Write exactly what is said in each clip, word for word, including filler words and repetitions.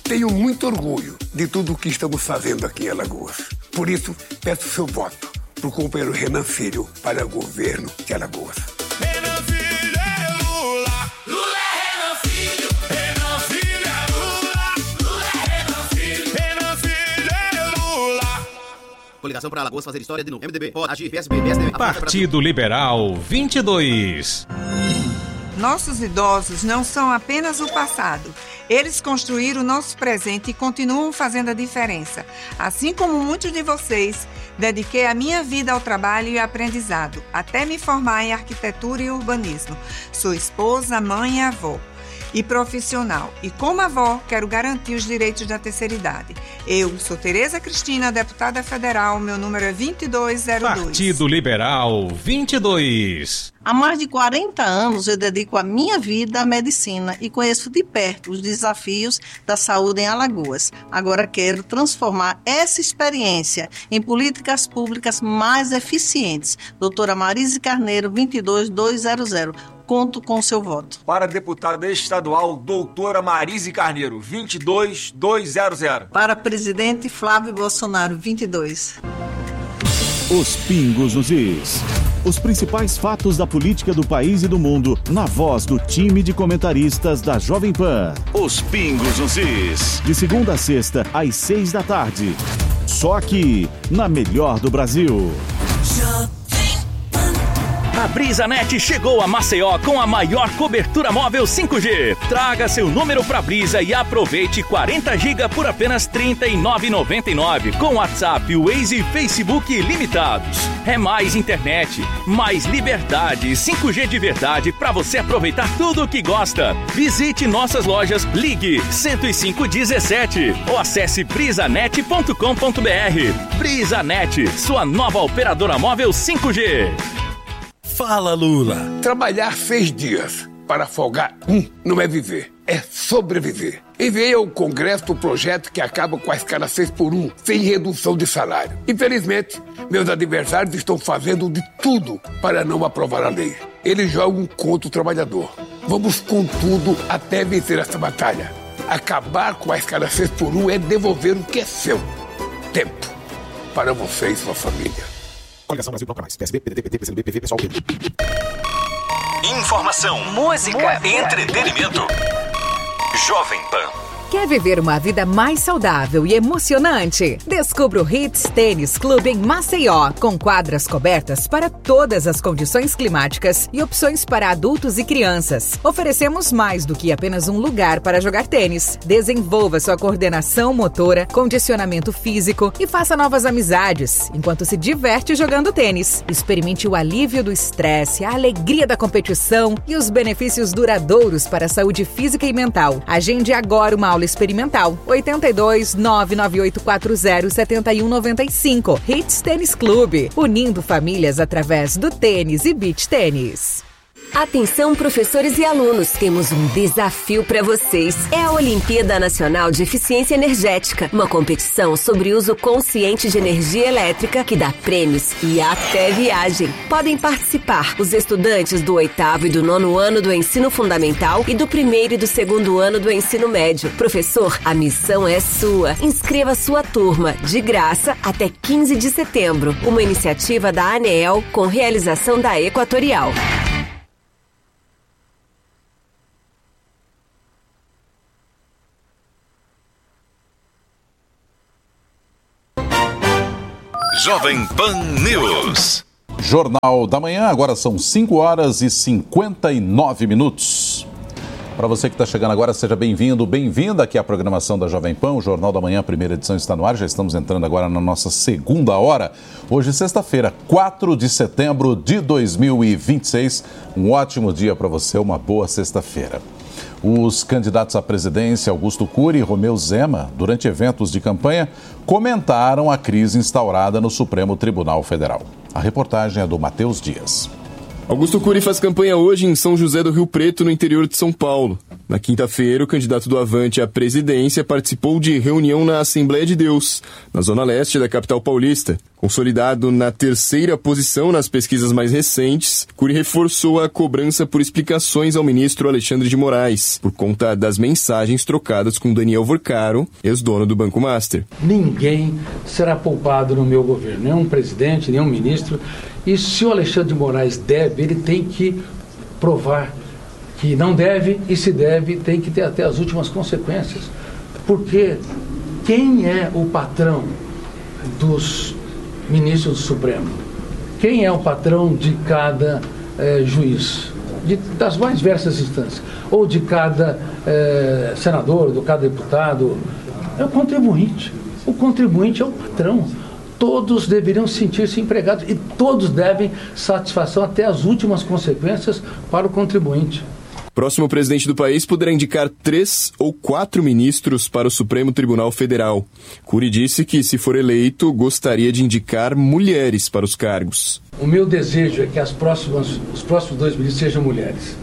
Tenho muito orgulho de tudo o que estamos fazendo aqui em Alagoas. Por isso, peço seu voto para o companheiro Renan Filho para o governo de Alagoas. Renan Filho é Lula, Lula é Renan Filho, Renan Filho é Lula, Lula é Renan Filho, Renan Filho é Lula. Coligação para Alagoas fazer história de novo. M D B, pode agir, P S B, P S D B. Partido Liberal vinte e dois. Nossos idosos não são apenas o passado. Eles construíram o nosso presente e continuam fazendo a diferença. Assim como muitos de vocês, dediquei a minha vida ao trabalho e aprendizado, até me formar em arquitetura e urbanismo. Sou esposa, mãe e avó. E profissional. E como avó, quero garantir os direitos da terceira idade. Eu sou Tereza Cristina, deputada federal, meu número é vinte e dois zero dois. Partido Liberal vinte e dois. Há mais de quarenta anos eu dedico a minha vida à medicina e conheço de perto os desafios da saúde em Alagoas. Agora quero transformar essa experiência em políticas públicas mais eficientes. Doutora Marise Carneiro, vinte e dois dois zero zero. Conto com seu voto. Para deputada estadual, doutora Marise Carneiro, vinte e dois dois zero zero. Para presidente Flávio Bolsonaro, vinte e dois. Os pingos nos is. Os principais fatos da política do país e do mundo, na voz do time de comentaristas da Jovem Pan. Os pingos nos is. De segunda a sexta, às seis da tarde. Só aqui, na melhor do Brasil. A BrisaNet chegou a Maceió com a maior cobertura móvel cinco G. Traga seu número pra Brisa e aproveite quarenta gigas por apenas trinta e nove reais e noventa e nove centavos com WhatsApp, Waze e Facebook limitados. É mais internet, mais liberdade, cinco G de verdade pra você aproveitar tudo o que gosta. Visite nossas lojas, ligue cento e cinco dezessete ou acesse brisanet ponto com ponto br. BrisaNet, sua nova operadora móvel cinco G. Fala, Lula. Trabalhar seis dias para folgar um não é viver, é sobreviver. Enviei ao Congresso o projeto que acaba com a escala seis por um, sem redução de salário. Infelizmente, meus adversários estão fazendo de tudo para não aprovar a lei. Eles jogam contra o trabalhador. Vamos com tudo até vencer essa batalha. Acabar com a escala seis por um é devolver o que é seu. Tempo para você e sua família. Coligação Brasil Bloco Mais. P S B, P D T, P T, P C do B, P V, Pessoal, P D. Informação, música, música, entretenimento. Jovem Pan. Quer viver uma vida mais saudável e emocionante? Descubra o Hits Tênis Clube em Maceió, com quadras cobertas para todas as condições climáticas e opções para adultos e crianças. Oferecemos mais do que apenas um lugar para jogar tênis. Desenvolva sua coordenação motora, condicionamento físico e faça novas amizades, enquanto se diverte jogando tênis. Experimente o alívio do estresse, a alegria da competição e os benefícios duradouros para a saúde física e mental. Agende agora uma aula experimental. oito dois nove nove oito quatro zero sete um nove cinco. Hits Tênis Clube, unindo famílias através do tênis e beach tênis. Atenção, professores e alunos, temos um desafio para vocês. É a Olimpíada Nacional de Eficiência Energética, uma competição sobre uso consciente de energia elétrica que dá prêmios e até viagem. Podem participar os estudantes do oitavo e do nono ano do ensino fundamental e do primeiro e do segundo ano do ensino médio. Professor, a missão é sua. Inscreva sua turma de graça até quinze de setembro. Uma iniciativa da ANEEL com realização da Equatorial. Jovem Pan News. Jornal da Manhã, agora são cinco horas e cinquenta e nove minutos. Para você que está chegando agora, seja bem-vindo, bem-vinda aqui à programação da Jovem Pan. O Jornal da Manhã, a primeira edição, está no ar. Já estamos entrando agora na nossa segunda hora. Hoje, sexta-feira, quatro de setembro de dois mil e vinte e seis. Um ótimo dia para você, uma boa sexta-feira. Os candidatos à presidência, Augusto Cury e Romeu Zema, durante eventos de campanha, comentaram a crise instaurada no Supremo Tribunal Federal. A reportagem é do Matheus Dias. Augusto Cury faz campanha hoje em São José do Rio Preto, no interior de São Paulo. Na quinta-feira, o candidato do Avante à presidência participou de reunião na Assembleia de Deus, na zona leste da capital paulista. Consolidado na terceira posição nas pesquisas mais recentes, Cury reforçou a cobrança por explicações ao ministro Alexandre de Moraes, por conta das mensagens trocadas com Daniel Vorcaro, ex-dono do Banco Master. Ninguém será poupado no meu governo, nenhum presidente, nenhum ministro. E se o Alexandre de Moraes deve, ele tem que provar que não deve, e se deve, tem que ter até as últimas consequências. Porque quem é o patrão dos ministros do Supremo? Quem é o patrão de cada eh, juiz? De, das mais diversas instâncias. Ou de cada eh, senador, de cada deputado? É o contribuinte. O contribuinte é o patrão. Todos deveriam sentir-se empregados e todos devem satisfação até as últimas consequências para o contribuinte. Próximo presidente do país poderá indicar três ou quatro ministros para o Supremo Tribunal Federal. Cury disse que, se for eleito, gostaria de indicar mulheres para os cargos. O meu desejo é que as próximas, os próximos dois ministros sejam mulheres.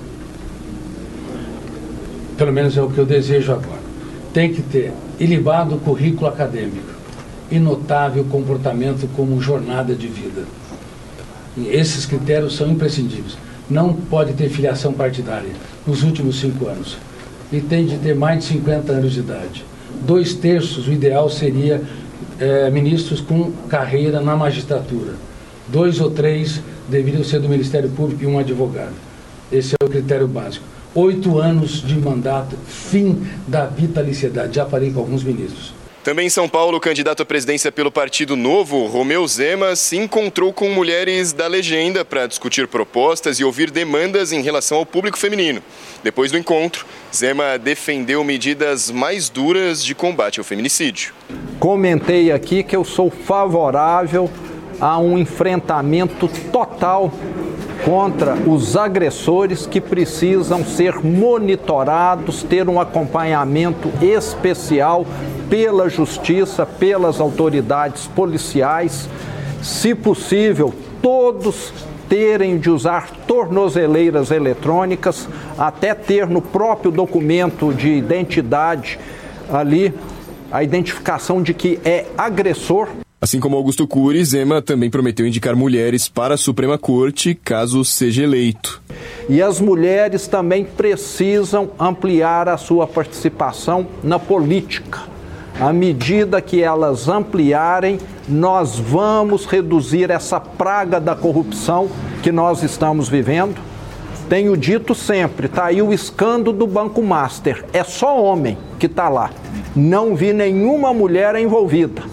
Pelo menos é o que eu desejo agora. Tem que ter ilibado currículo acadêmico e notável comportamento como jornada de vida. E esses critérios são imprescindíveis. Não pode ter filiação partidária nos últimos cinco anos. E tem de ter mais de cinquenta anos de idade. Dois terços, o ideal seria é, ministros com carreira na magistratura. Dois ou três deveriam ser do Ministério Público e um advogado. Esse é o critério básico. Oito anos de mandato, fim da vitaliciedade. Já falei com alguns ministros. Também em São Paulo, o candidato à presidência pelo Partido Novo, Romeu Zema, se encontrou com mulheres da legenda para discutir propostas e ouvir demandas em relação ao público feminino. Depois do encontro, Zema defendeu medidas mais duras de combate ao feminicídio. Comentei aqui que eu sou favorável a um enfrentamento total contra os agressores, que precisam ser monitorados, ter um acompanhamento especial pela justiça, pelas autoridades policiais. Se possível, todos terem de usar tornozeleiras eletrônicas, até ter no próprio documento de identidade ali a identificação de que é agressor. Assim como Augusto Cury, Zema também prometeu indicar mulheres para a Suprema Corte, caso seja eleito. E as mulheres também precisam ampliar a sua participação na política. À medida que elas ampliarem, nós vamos reduzir essa praga da corrupção que nós estamos vivendo. Tenho dito sempre, está aí o escândalo do Banco Master. É só homem que está lá. Não vi nenhuma mulher envolvida.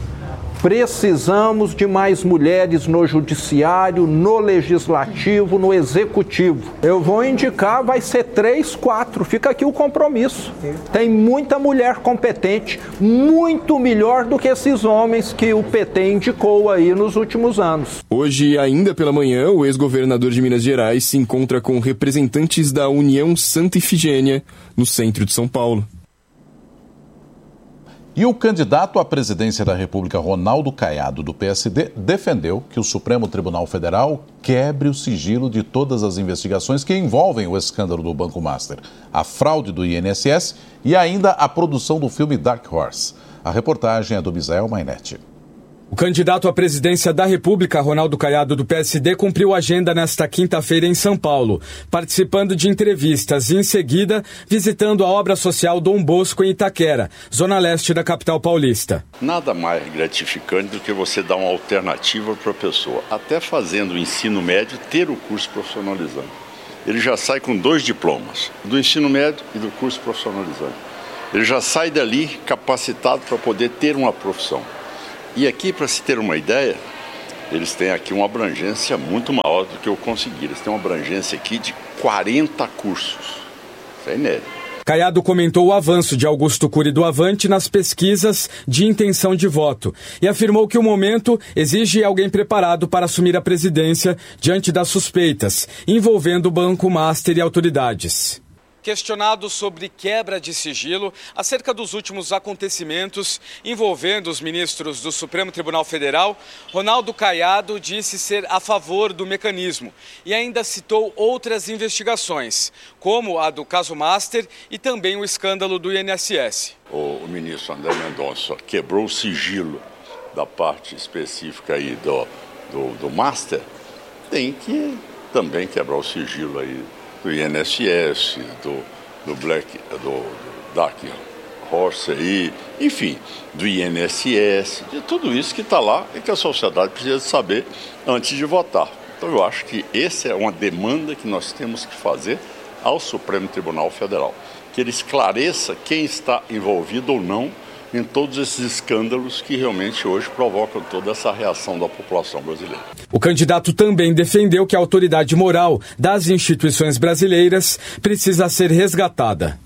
Precisamos de mais mulheres no judiciário, no legislativo, no executivo. Eu vou indicar, vai ser três, quatro. Fica aqui o compromisso. Tem muita mulher competente, muito melhor do que esses homens que o P T indicou aí nos últimos anos. Hoje, ainda pela manhã, o ex-governador de Minas Gerais se encontra com representantes da União Santa Ifigênia, no centro de São Paulo. E o candidato à presidência da República, Ronaldo Caiado, do P S D, defendeu que o Supremo Tribunal Federal quebre o sigilo de todas as investigações que envolvem o escândalo do Banco Master, a fraude do I N S S e ainda a produção do filme Dark Horse. A reportagem é do Misael Mainetti. O candidato à presidência da República, Ronaldo Caiado, do P S D, cumpriu agenda nesta quinta-feira em São Paulo, participando de entrevistas e, em seguida, visitando a obra social Dom Bosco em Itaquera, zona leste da capital paulista. Nada mais gratificante do que você dar uma alternativa para a pessoa, até fazendo o ensino médio, ter o curso profissionalizante. Ele já sai com dois diplomas, do ensino médio e do curso profissionalizante. Ele já sai dali capacitado para poder ter uma profissão. E aqui, para se ter uma ideia, eles têm aqui uma abrangência muito maior do que eu consegui. Eles têm uma abrangência aqui de quarenta cursos. Isso é inédito. Caiado comentou o avanço de Augusto Cury do Avante nas pesquisas de intenção de voto e afirmou que o momento exige alguém preparado para assumir a presidência diante das suspeitas envolvendo o Banco Master e autoridades. Questionado sobre quebra de sigilo acerca dos últimos acontecimentos envolvendo os ministros do Supremo Tribunal Federal, Ronaldo Caiado disse ser a favor do mecanismo e ainda citou outras investigações, como a do caso Master e também o escândalo do I N S S. O ministro André Mendonça quebrou o sigilo da parte específica aí do, do, do Master, tem que também quebrar o sigilo aí do I N S S, do, do Black, do, do Dark Horse aí, enfim, do I N S S, de tudo isso que está lá e que a sociedade precisa saber antes de votar. Então eu acho que essa é uma demanda que nós temos que fazer ao Supremo Tribunal Federal, que ele esclareça quem está envolvido ou não em todos esses escândalos que realmente hoje provocam toda essa reação da população brasileira. O candidato também defendeu que a autoridade moral das instituições brasileiras precisa ser resgatada.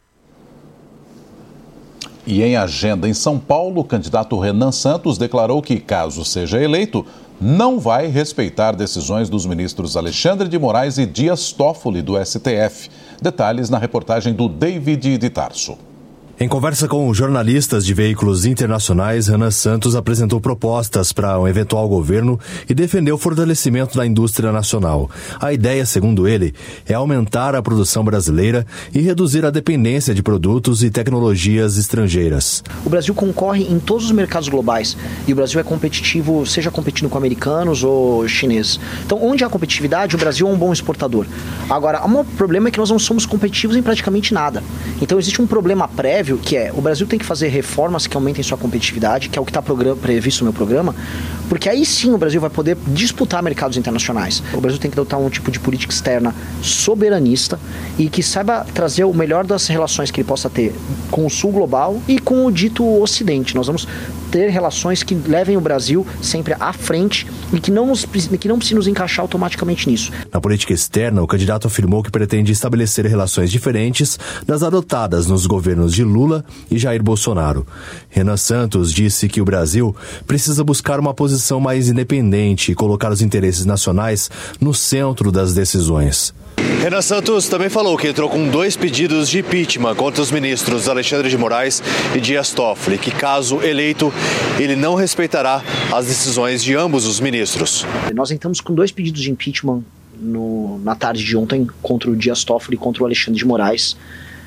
E em agenda em São Paulo, o candidato Renan Santos declarou que, caso seja eleito, não vai respeitar decisões dos ministros Alexandre de Moraes e Dias Toffoli, do S T F. Detalhes na reportagem do David de Tarso. Em conversa com jornalistas de veículos internacionais, Renan Santos apresentou propostas para um eventual governo e defendeu o fortalecimento da indústria nacional. A ideia, segundo ele, é aumentar a produção brasileira e reduzir a dependência de produtos e tecnologias estrangeiras. O Brasil concorre em todos os mercados globais e o Brasil é competitivo, seja competindo com americanos ou chineses. Então, onde há competitividade, o Brasil é um bom exportador. Agora, o problema é que nós não somos competitivos em praticamente nada. Então, existe um problema prévio que é, o Brasil tem que fazer reformas que aumentem sua competitividade, que é o que está previsto no meu programa, porque aí sim o Brasil vai poder disputar mercados internacionais. O Brasil tem que adotar um tipo de política externa soberanista e que saiba trazer o melhor das relações que ele possa ter com o sul global e com o dito ocidente. Nós vamos ter relações que levem o Brasil sempre à frente e que não, nos, que não precisa nos encaixar automaticamente nisso. Na política externa, o candidato afirmou que pretende estabelecer relações diferentes das adotadas nos governos de Lula e Jair Bolsonaro. Renan Santos disse que o Brasil precisa buscar uma posição mais independente e colocar os interesses nacionais no centro das decisões. Renan Santos também falou que entrou com dois pedidos de impeachment contra os ministros Alexandre de Moraes e Dias Toffoli, que caso eleito, ele não respeitará as decisões de ambos os ministros. Nós entramos com dois pedidos de impeachment no, na tarde de ontem contra o Dias Toffoli e contra o Alexandre de Moraes.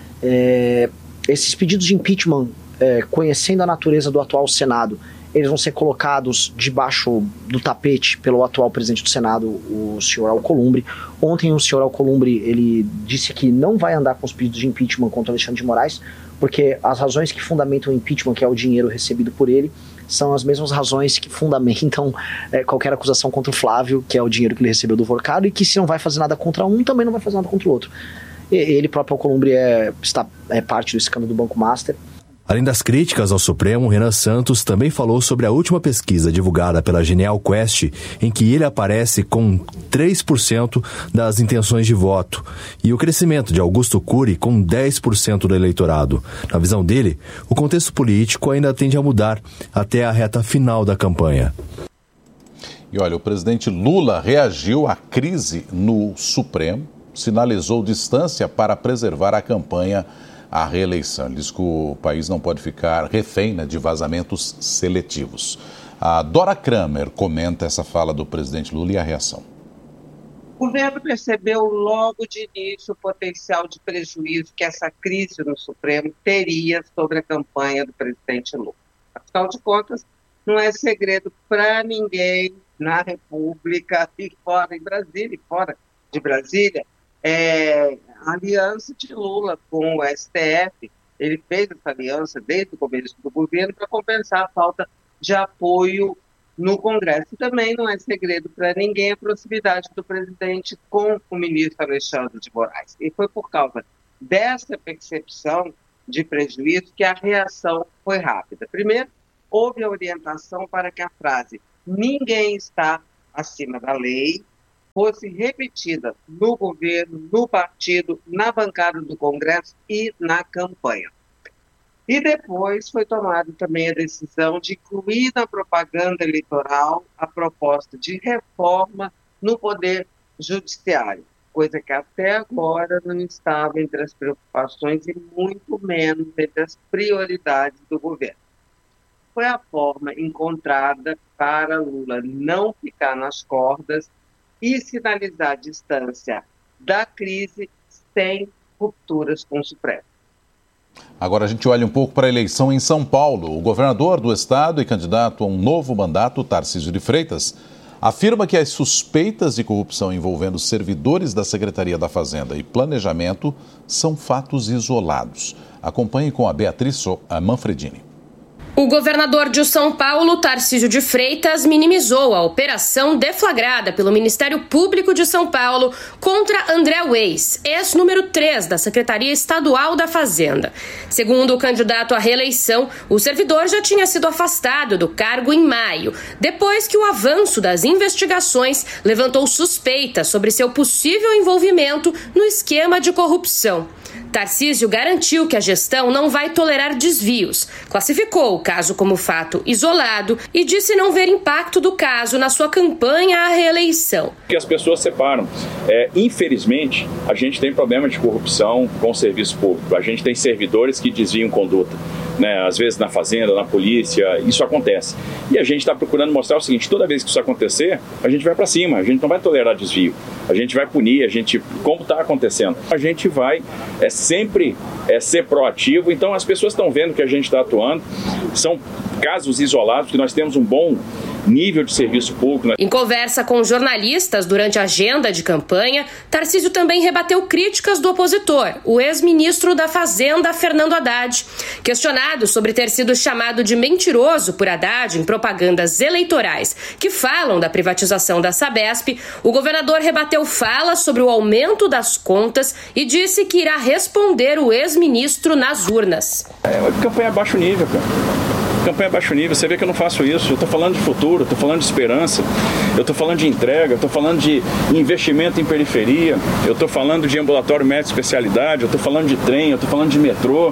É, esses pedidos de impeachment, é, conhecendo a natureza do atual Senado, eles vão ser colocados debaixo do tapete pelo atual presidente do Senado, o senhor Alcolumbre. Ontem o senhor Alcolumbre, ele disse que não vai andar com os pedidos de impeachment contra Alexandre de Moraes, porque as razões que fundamentam o impeachment, que é o dinheiro recebido por ele, são as mesmas razões que fundamentam é, qualquer acusação contra o Flávio, que é o dinheiro que ele recebeu do Vorcado, e que se não vai fazer nada contra um, também não vai fazer nada contra o outro. E, ele próprio Alcolumbre é, está, é parte do escândalo do Banco Master. Além das críticas ao Supremo, Renan Santos também falou sobre a última pesquisa divulgada pela Genial Quest, em que ele aparece com três por cento das intenções de voto, e o crescimento de Augusto Cury com dez por cento do eleitorado. Na visão dele, o contexto político ainda tende a mudar até a reta final da campanha. E olha, o presidente Lula reagiu à crise no Supremo, sinalizou distância para preservar a campanha à reeleição. Ele diz que o país não pode ficar refém, né, de vazamentos seletivos. A Dora Kramer comenta essa fala do presidente Lula e a reação. O governo percebeu logo de início o potencial de prejuízo que essa crise no Supremo teria sobre a campanha do presidente Lula. Afinal de contas, não é segredo para ninguém na República e fora em Brasília e fora de Brasília, é, a aliança de Lula com o S T F. Ele fez essa aliança desde o começo do governo para compensar a falta de apoio no Congresso. E também não é segredo para ninguém a proximidade do presidente com o ministro Alexandre de Moraes. E foi por causa dessa percepção de prejuízo que a reação foi rápida. Primeiro, houve a orientação para que a frase "ninguém está acima da lei" fosse repetida no governo, no partido, na bancada do Congresso e na campanha. E depois foi tomada também a decisão de incluir na propaganda eleitoral a proposta de reforma no Poder Judiciário, coisa que até agora não estava entre as preocupações e muito menos entre as prioridades do governo. Foi a forma encontrada para Lula não ficar nas cordas e sinalizar a distância da crise sem rupturas com o Supremo. Agora a gente olha um pouco para a eleição em São Paulo. O governador do estado e candidato a um novo mandato, Tarcísio de Freitas, afirma que as suspeitas de corrupção envolvendo servidores da Secretaria da Fazenda e Planejamento são fatos isolados. Acompanhe com a Beatriz Manfredini. O governador de São Paulo, Tarcísio de Freitas, minimizou a operação deflagrada pelo Ministério Público de São Paulo contra André Weiss, ex-número três da Secretaria Estadual da Fazenda. Segundo o candidato à reeleição, o servidor já tinha sido afastado do cargo em maio, depois que o avanço das investigações levantou suspeitas sobre seu possível envolvimento no esquema de corrupção. Tarcísio garantiu que a gestão não vai tolerar desvios, classificou o caso como fato isolado e disse não ver impacto do caso na sua campanha à reeleição. Que as pessoas separam. É, infelizmente, a gente tem problema de corrupção com o serviço público. A gente tem servidores que desviam conduta. Né, às vezes na fazenda, na polícia, isso acontece. E a gente está procurando mostrar o seguinte: toda vez que isso acontecer, a gente vai para cima, a gente não vai tolerar desvio, a gente vai punir, a gente, como está acontecendo, a gente vai é, sempre é, ser proativo. Então as pessoas estão vendo que a gente está atuando, são casos isolados, que nós temos um bom nível de serviço público. Em conversa com jornalistas durante a agenda de campanha, Tarcísio também rebateu críticas do opositor, o ex-ministro da Fazenda, Fernando Haddad. Questionado sobre ter sido chamado de mentiroso por Haddad em propagandas eleitorais que falam da privatização da Sabesp, o governador rebateu falas sobre o aumento das contas e disse que irá responder o ex-ministro nas urnas. É uma campanha a baixo nível, cara. Campanha baixo nível, você vê que eu não faço isso. Eu estou falando de futuro, eu estou falando de esperança, eu estou falando de entrega, eu estou falando de investimento em periferia, eu estou falando de ambulatório médico especialidade, eu estou falando de trem, eu estou falando de metrô,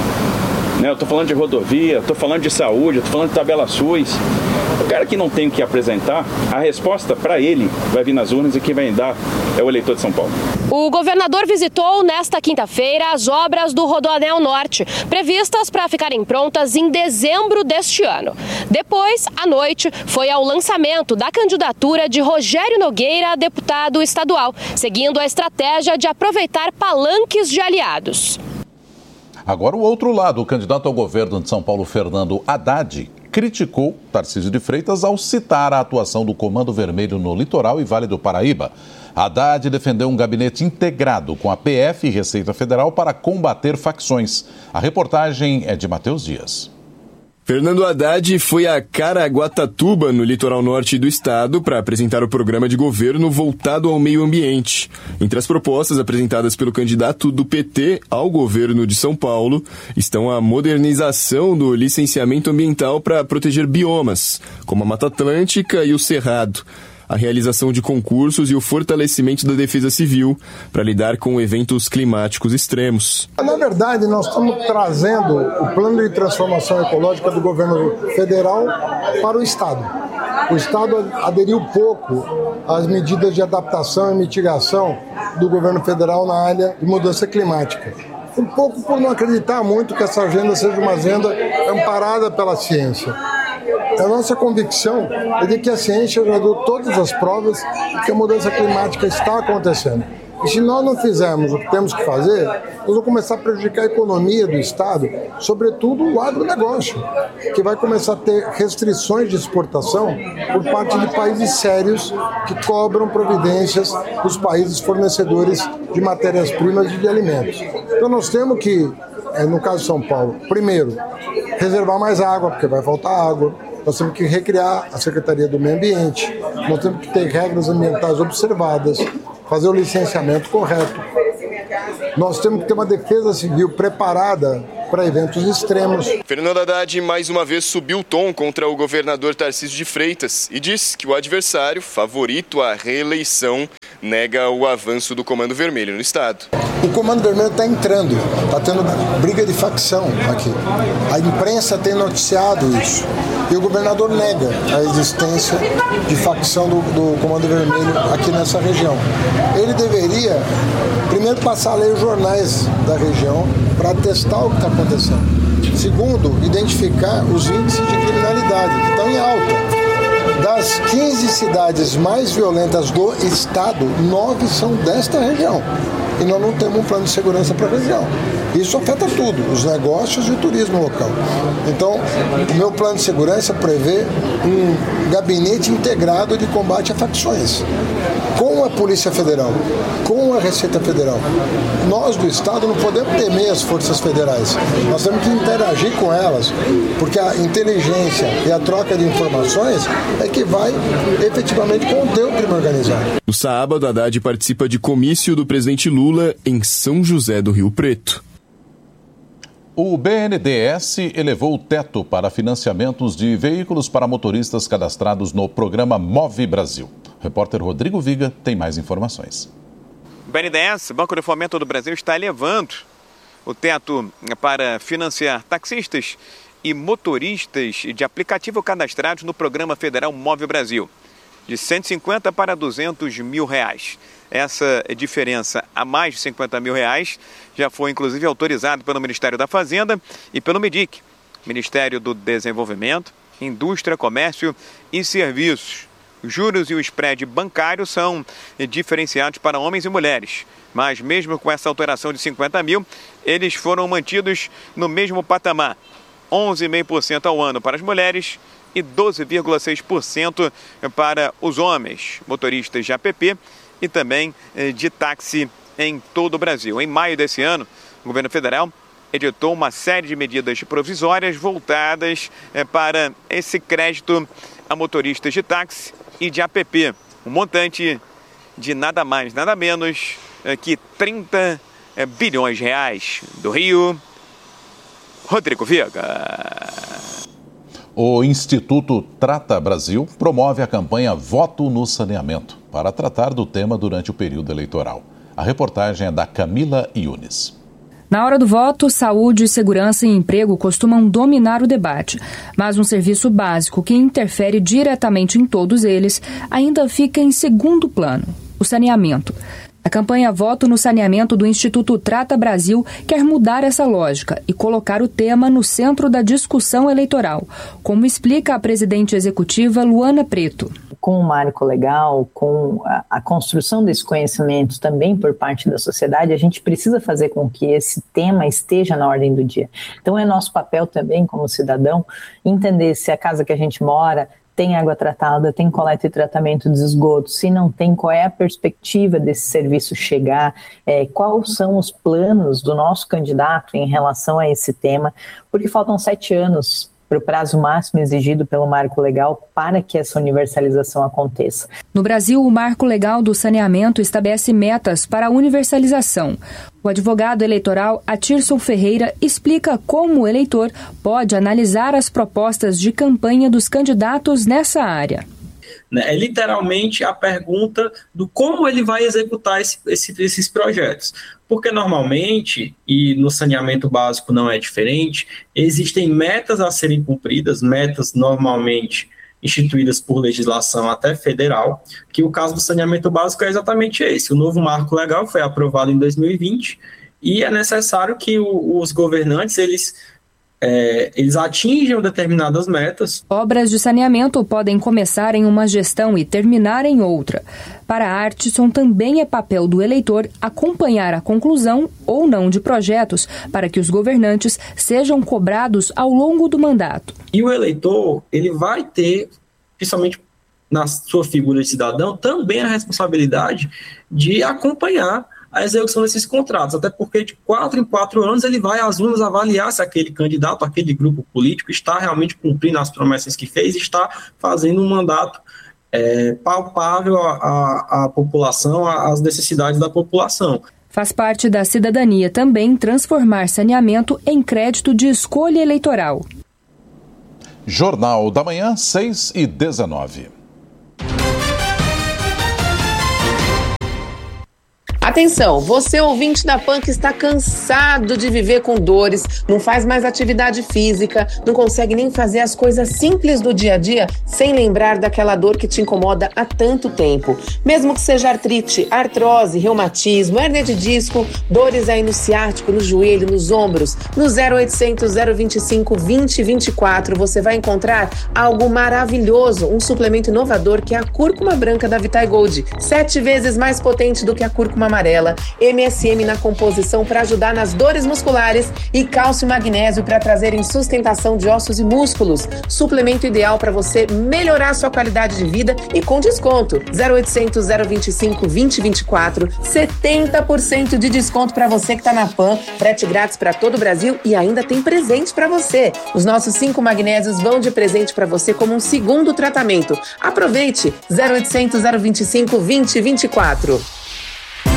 né? Eu estou falando de rodovia, eu estou falando de saúde, eu estou falando de tabela SUS. O cara que não tem o que apresentar, a resposta para ele vai vir nas urnas e quem vai dar é o eleitor de São Paulo. O governador visitou nesta quinta-feira as obras do Rodoanel Norte, previstas para ficarem prontas em dezembro deste ano. Depois, à noite, foi ao lançamento da candidatura de Rogério Nogueira a deputado estadual, seguindo a estratégia de aproveitar palanques de aliados. Agora o outro lado, o candidato ao governo de São Paulo, Fernando Haddad, criticou Tarcísio de Freitas ao citar a atuação do Comando Vermelho no Litoral e Vale do Paraíba. Haddad defendeu um gabinete integrado com a P F e Receita Federal para combater facções. A reportagem é de Matheus Dias. Fernando Haddad foi a Caraguatatuba, no litoral norte do estado, para apresentar o programa de governo voltado ao meio ambiente. Entre as propostas apresentadas pelo candidato do P T ao governo de São Paulo estão a modernização do licenciamento ambiental para proteger biomas, como a Mata Atlântica e o Cerrado, a realização de concursos e o fortalecimento da defesa civil para lidar com eventos climáticos extremos. Na verdade, nós estamos trazendo o plano de transformação ecológica do governo federal para o Estado. O Estado aderiu pouco às medidas de adaptação e mitigação do governo federal na área de mudança climática. Um pouco por não acreditar muito que essa agenda seja uma agenda amparada pela ciência. A nossa convicção é de que a ciência já deu todas as provas de que a mudança climática está acontecendo. E se nós não fizermos o que temos que fazer, nós vamos começar a prejudicar a economia do Estado, sobretudo o agronegócio, que vai começar a ter restrições de exportação por parte de países sérios que cobram providências dos países fornecedores de matérias-primas e de alimentos. Então nós temos que, no caso de São Paulo, primeiro, reservar mais água, porque vai faltar água. Nós temos que recriar a Secretaria do Meio Ambiente, nós temos que ter regras ambientais observadas, fazer o licenciamento correto. Nós temos que ter uma defesa civil preparada para eventos extremos. Fernando Haddad mais uma vez subiu o tom contra o governador Tarcísio de Freitas e disse que o adversário, favorito à reeleição, nega o avanço do Comando Vermelho no estado. O Comando Vermelho está entrando, está tendo briga de facção aqui. A imprensa tem noticiado isso. E o governador nega a existência de facção do, do Comando Vermelho aqui nessa região. Ele deveria, primeiro, passar a ler os jornais da região para atestar o que está acontecendo. Segundo, identificar os índices de criminalidade, que estão em alta. Das quinze cidades mais violentas do estado, nove são desta região. e nós não temos um plano de segurança para a região. Isso afeta tudo, os negócios e o turismo local. Então, o meu plano de segurança prevê um gabinete integrado de combate a facções, com a Polícia Federal, com a Receita Federal. Nós do Estado não podemos temer as forças federais, nós temos que interagir com elas, porque a inteligência e a troca de informações é que vai efetivamente conter o crime organizado. No sábado, Haddad participa de comício do presidente Lula em São José do Rio Preto. O B N D E S elevou o teto para financiamentos de veículos para motoristas cadastrados no programa Move Brasil. O repórter Rodrigo Viga tem mais informações. O B N D E S, Banco de Fomento do Brasil, está elevando o teto para financiar taxistas e motoristas de aplicativo cadastrados no programa federal Move Brasil, de cento e cinquenta para duzentos mil reais. Essa diferença a mais de cinquenta mil reais já foi inclusive autorizado pelo Ministério da Fazenda e pelo MEDIC, Ministério do Desenvolvimento, Indústria, Comércio e Serviços. Os juros e o spread bancário são diferenciados para homens e mulheres, mas mesmo com essa alteração de cinquenta mil, eles foram mantidos no mesmo patamar, onze vírgula cinco por cento ao ano para as mulheres e doze vírgula seis por cento para os homens, motoristas de app e também de táxi em todo o Brasil. Em maio desse ano, o governo federal editou uma série de medidas provisórias voltadas para esse crédito a motoristas de táxi e de app. Um montante de nada mais, nada menos que trinta bilhões de reais. Do Rio, Rodrigo Viga. O Instituto Trata Brasil promove a campanha Voto no Saneamento para tratar do tema durante o período eleitoral. A reportagem é da Camila Yunes. Na hora do voto, saúde, segurança e emprego costumam dominar o debate, mas um serviço básico que interfere diretamente em todos eles ainda fica em segundo plano: o saneamento. A campanha Voto no Saneamento do Instituto Trata Brasil quer mudar essa lógica e colocar o tema no centro da discussão eleitoral, como explica a presidente executiva Luana Preto. Com o marco legal, com a, a construção desse conhecimento também por parte da sociedade, a gente precisa fazer com que esse tema esteja na ordem do dia. Então é nosso papel também, como cidadão, entender se a casa que a gente mora tem água tratada, tem coleta e tratamento de esgoto, se não tem, qual é a perspectiva desse serviço chegar, é, quais são os planos do nosso candidato em relação a esse tema, porque faltam sete anos para o prazo máximo exigido pelo marco legal para que essa universalização aconteça. No Brasil, o marco legal do saneamento estabelece metas para a universalização. O advogado eleitoral Atirson Ferreira explica como o eleitor pode analisar as propostas de campanha dos candidatos nessa área. É literalmente a pergunta do como ele vai executar esse, esse, esses projetos. Porque normalmente, e no saneamento básico não é diferente, existem metas a serem cumpridas, metas normalmente instituídas por legislação até federal, que o caso do saneamento básico é exatamente esse. O novo marco legal foi aprovado em dois mil e vinte e é necessário que o, os governantes, eles... É, eles atingem determinadas metas. Obras de saneamento podem começar em uma gestão e terminar em outra. Para Artson, também é papel do eleitor acompanhar a conclusão ou não de projetos para que os governantes sejam cobrados ao longo do mandato. E o eleitor, ele vai ter, principalmente na sua figura de cidadão, também a responsabilidade de acompanhar a execução desses contratos, até porque de quatro em quatro anos ele vai às urnas avaliar se aquele candidato, aquele grupo político está realmente cumprindo as promessas que fez e está fazendo um mandato é, palpável à, à, à população, às necessidades da população. Faz parte da cidadania também transformar saneamento em crédito de escolha eleitoral. Jornal da Manhã, seis e dezenove. Atenção, você ouvinte da Pan que está cansado de viver com dores, não faz mais atividade física, não consegue nem fazer as coisas simples do dia a dia sem lembrar daquela dor que te incomoda há tanto tempo. Mesmo que seja artrite, artrose, reumatismo, hérnia de disco, dores aí no ciático, no joelho, nos ombros, no zero oitocentos, zero vinte e cinco, vinte, vinte e quatro você vai encontrar algo maravilhoso, um suplemento inovador que é a cúrcuma branca da Vitae Gold, sete vezes mais potente do que a cúrcuma amarela, M S M na composição para ajudar nas dores musculares e cálcio e magnésio para trazerem sustentação de ossos e músculos. Suplemento ideal para você melhorar sua qualidade de vida e com desconto. zero oitocentos, zero vinte e cinco, vinte, vinte e quatro, setenta por cento de desconto para você que está na Pan, frete grátis para todo o Brasil e ainda tem presente para você. Os nossos cinco magnésios vão de presente para você como um segundo tratamento. Aproveite! zero oitocentos, zero vinte e cinco, vinte, vinte e quatro.